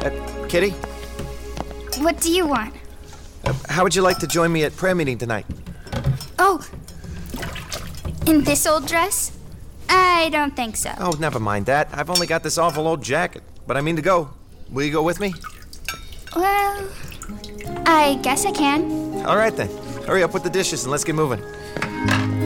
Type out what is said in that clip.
Kitty? What do you want? How would you like to join me at prayer meeting tonight? Oh, in this old dress? I don't think so. Oh, never mind that. I've only got this awful old jacket, but I mean to go. Will you go with me? Well, I guess I can. All right then. Hurry up with the dishes and let's get moving.